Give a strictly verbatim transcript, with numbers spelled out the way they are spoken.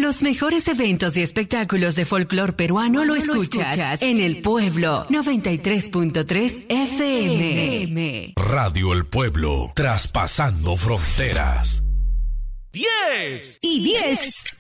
Los mejores eventos y espectáculos de folclor peruano lo escuchas en El Pueblo noventa y tres punto tres F M. Radio El Pueblo, traspasando fronteras. diez y diez.